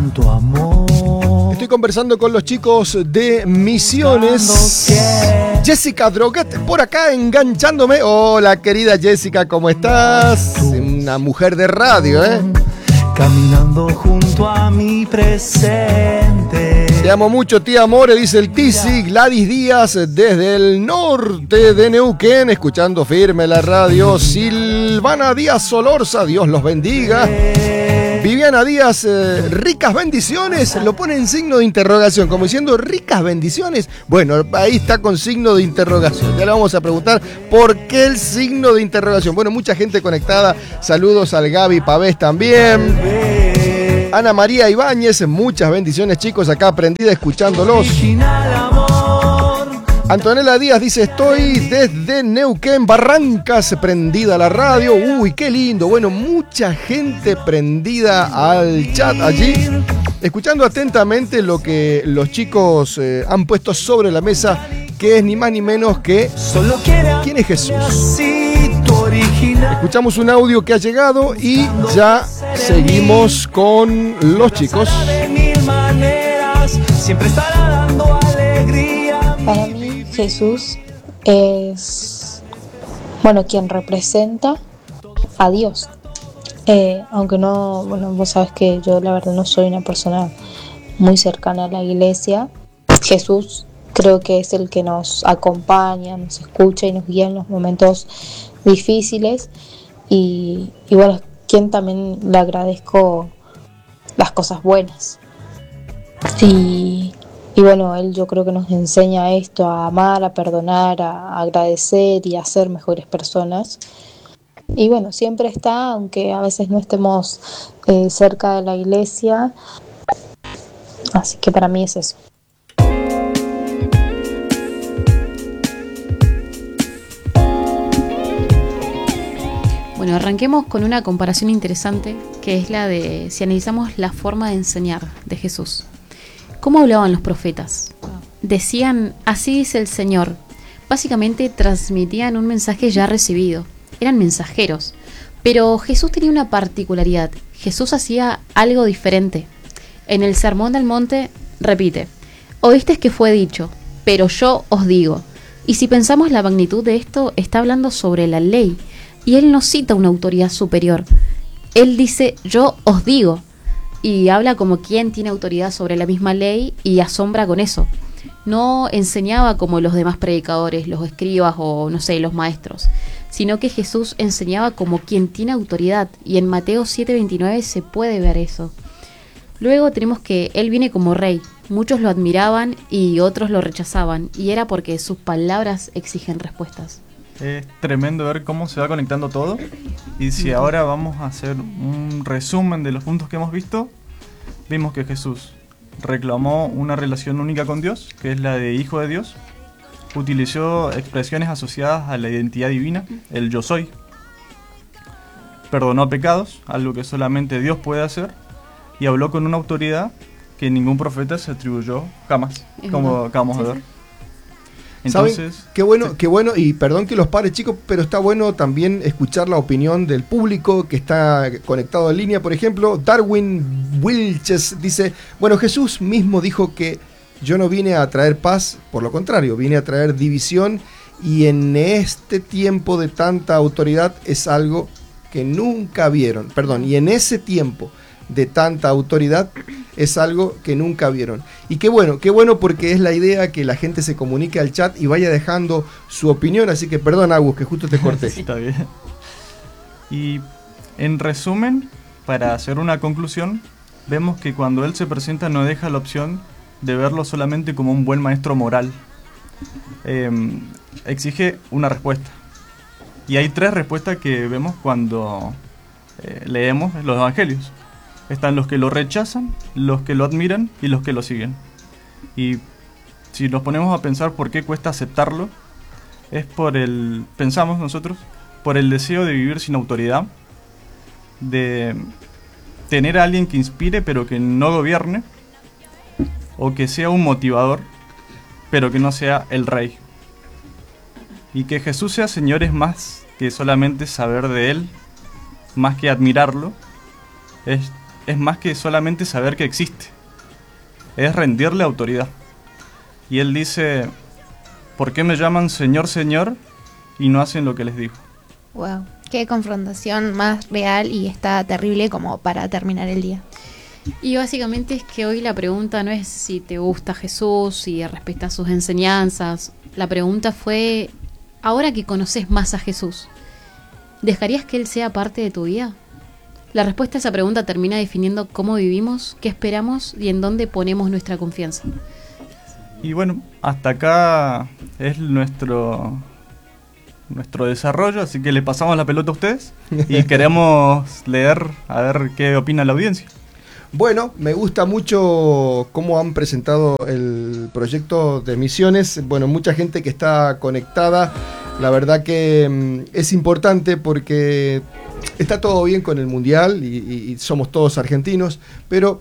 tanto amor. Estoy conversando con los chicos de Misiones. Jessica Droguet por acá enganchándome. Hola querida Jessica, ¿cómo estás? Una mujer de radio, ¿eh? Caminando junto a mi presente. Te amo mucho, tía Amore, dice el Tizi. Gladys Díaz desde el norte de Neuquén, escuchando firme la radio. Silvana Díaz Solorza, Dios los bendiga. Viviana Díaz, ricas bendiciones, lo pone en signo de interrogación, como diciendo ricas bendiciones. Bueno, ahí está con signo de interrogación. Ya le vamos a preguntar por qué el signo de interrogación. Bueno, mucha gente conectada. Saludos al Gaby Pavés también. Ana María Ibáñez, muchas bendiciones chicos, acá prendida escuchándolos. Antonella Díaz dice, estoy desde Neuquén, Barrancas, prendida a la radio. Uy, qué lindo. Bueno, mucha gente prendida al chat allí, escuchando atentamente lo que los chicos han puesto sobre la mesa, que es ni más ni menos que ¿quién es Jesús? Escuchamos un audio que ha llegado y ya seguimos con los chicos. Para mí Jesús es, bueno, quien representa a Dios. Aunque no, bueno, vos sabés que yo la verdad no soy una persona muy cercana a la iglesia. Jesús creo que es el que nos acompaña, nos escucha y nos guía en los momentos difíciles. Y bueno, quien también le agradezco las cosas buenas. Y bueno, él yo creo que nos enseña esto, a amar, a perdonar, a agradecer y a ser mejores personas. Y bueno, siempre está, aunque a veces no estemos cerca de la iglesia. Así que para mí es eso. Bueno, arranquemos con una comparación interesante, que es la de si analizamos la forma de enseñar de Jesús. ¿Cómo hablaban los profetas? Decían, así dice el Señor. Básicamente transmitían un mensaje ya recibido. Eran mensajeros. Pero Jesús tenía una particularidad. Jesús hacía algo diferente. En el Sermón del Monte repite, oísteis que fue dicho, pero yo os digo. Y si pensamos la magnitud de esto, está hablando sobre la ley. Y él no cita una autoridad superior. Él dice, yo os digo. Y habla como quien tiene autoridad sobre la misma ley y asombra con eso. No enseñaba como los demás predicadores, los escribas o no sé, los maestros, sino que Jesús enseñaba como quien tiene autoridad, y en Mateo 7:29 se puede ver eso. Luego tenemos que él viene como rey. Muchos lo admiraban y otros lo rechazaban, y era porque sus palabras exigen respuestas. Es tremendo ver cómo se va conectando todo. Y si ahora vamos a hacer un resumen de los puntos que hemos visto, vimos que Jesús reclamó una relación única con Dios, que es la de Hijo de Dios. Utilizó expresiones asociadas a la identidad divina, el yo soy. Perdonó pecados, algo que solamente Dios puede hacer. Y habló con una autoridad que ningún profeta se atribuyó jamás, como acabamos de ver. Entonces, ¿saben? Qué bueno, y perdón que los pare chicos, pero está bueno también escuchar la opinión del público que está conectado en línea. Por ejemplo, Darwin Wilches dice, bueno, Jesús mismo dijo que yo no vine a traer paz, por lo contrario, vine a traer división, y en este tiempo de tanta autoridad es algo que nunca vieron, y en ese tiempo de tanta autoridad es algo que nunca vieron. Y qué bueno porque es la idea que la gente se comunique al chat y vaya dejando su opinión, así que perdón Agus, que justo te corté. Sí, está bien. Y en resumen, para hacer una conclusión, vemos que cuando él se presenta no deja la opción de verlo solamente como un buen maestro moral. Exige una respuesta. Y hay 3 respuestas que vemos cuando leemos los evangelios. Están los que lo rechazan, los que lo admiran y los que lo siguen. Y si nos ponemos a pensar por qué cuesta aceptarlo, es pensamos nosotros, por el deseo de vivir sin autoridad, de tener a alguien que inspire pero que no gobierne, o que sea un motivador pero que no sea el rey. Y que Jesús sea Señor es más que solamente saber de Él, más que admirarlo, es es más que solamente saber que existe. Es rendirle autoridad. Y él dice, ¿por qué me llaman Señor, Señor y no hacen lo que les digo? Wow, qué confrontación más real y está terrible como para terminar el día. Y básicamente es que hoy la pregunta no es si te gusta Jesús, si respetas sus enseñanzas. La pregunta fue, ahora que conoces más a Jesús, ¿dejarías que Él sea parte de tu vida? La respuesta a esa pregunta termina definiendo cómo vivimos, qué esperamos y en dónde ponemos nuestra confianza. Y bueno, hasta acá es nuestro desarrollo, así que le pasamos la pelota a ustedes y queremos leer a ver qué opina la audiencia. Bueno, me gusta mucho cómo han presentado el proyecto de misiones. Bueno, mucha gente que está conectada. La verdad que es importante porque está todo bien con el Mundial y somos todos argentinos, pero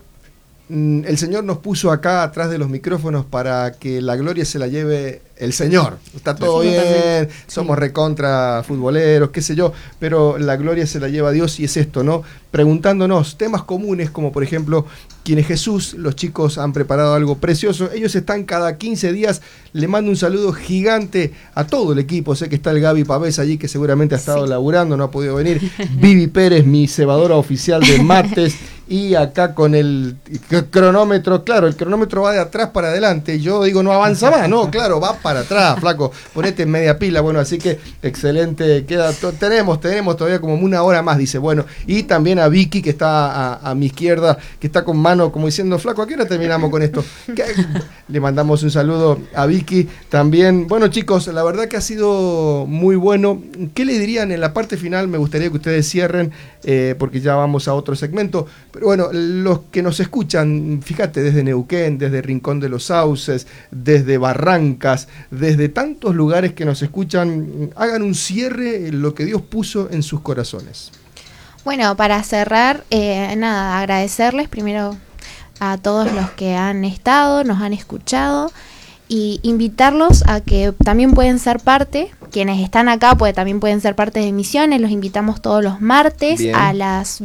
el Señor nos puso acá atrás de los micrófonos para que la gloria se la lleve el Señor. Está todo bien, somos recontra futboleros, qué sé yo, pero la gloria se la lleva Dios y es esto, ¿no? Preguntándonos temas comunes como por ejemplo, ¿quién es Jesús? Los chicos han preparado algo precioso. Ellos están cada 15 días. Le mando un saludo gigante a todo el equipo. Sé que está el Gaby Pavés allí, que seguramente ha estado laburando, no ha podido venir. Vivi Pérez, mi cebadora oficial de mates. Y acá con el cronómetro, claro, el cronómetro va de atrás para adelante. Yo digo, no avanza más, no, claro, va para atrás, flaco, ponete en media pila. Bueno, así que excelente, tenemos todavía como una hora más, dice. Bueno, y también a Vicky, que está a mi izquierda, que está con mano como diciendo, flaco, ¿a qué hora terminamos con esto? Le mandamos un saludo a Vicky también. Bueno, chicos, la verdad que ha sido muy bueno. ¿Qué le dirían en la parte final? Me gustaría que ustedes cierren, porque ya vamos a otro segmento. Pero bueno, los que nos escuchan, fíjate, desde Neuquén, desde Rincón de los Sauces, desde Barrancas, desde tantos lugares que nos escuchan, hagan un cierre en lo que Dios puso en sus corazones. Bueno, para cerrar, nada, agradecerles primero a todos los que han estado, nos han escuchado, y invitarlos a que también pueden ser parte, quienes están acá también pueden ser parte de misiones. Los invitamos todos los martes a las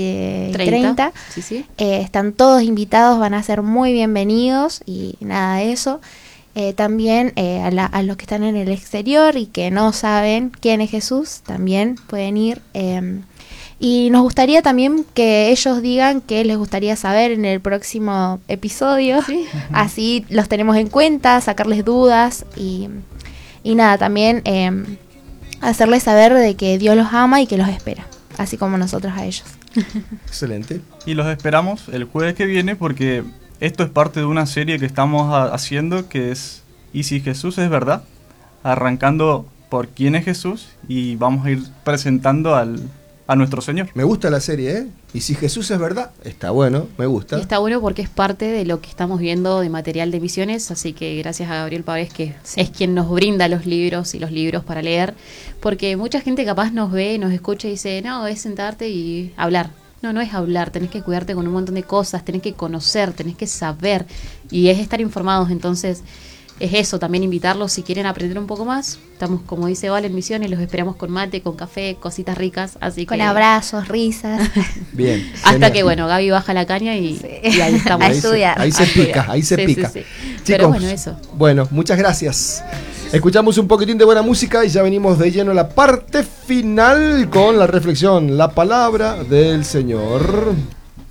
20:30. Sí. Están todos invitados, van a ser muy bienvenidos y nada de eso. También a los que están en el exterior y que no saben quién es Jesús, también pueden ir. Y nos gustaría también que ellos digan qué les gustaría saber en el próximo episodio. Sí. Así los tenemos en cuenta, sacarles dudas y nada, también hacerles saber de que Dios los ama y que los espera, así como nosotros a ellos. Excelente. Y los esperamos el jueves que viene porque esto es parte de una serie que estamos haciendo que es ¿Y si Jesús es verdad? Arrancando por quién es Jesús y vamos a ir presentando a nuestro Señor. Me gusta la serie, ¿eh? Y si Jesús es verdad, está bueno, me gusta. Y está bueno porque es parte de lo que estamos viendo de material de misiones, así que gracias a Gabriel Pavés, que es quien nos brinda los libros y los libros para leer, porque mucha gente capaz nos ve, nos escucha y dice, no, es sentarte y hablar. No es hablar, tenés que cuidarte con un montón de cosas, tenés que conocer, tenés que saber, y es estar informados. Entonces es eso, también invitarlos si quieren aprender un poco más. Estamos, como dice Val, en misiones, los esperamos con mate, con café, cositas ricas, así con que abrazos, risas. Bien. Hasta que Gaby baja la caña y ahí estamos. A estudiar. Ahí se pica. Sí. Chicos, pero bueno, eso. Bueno, muchas gracias. Escuchamos un poquitín de buena música y ya venimos de lleno a la parte final con la reflexión, la palabra del Señor.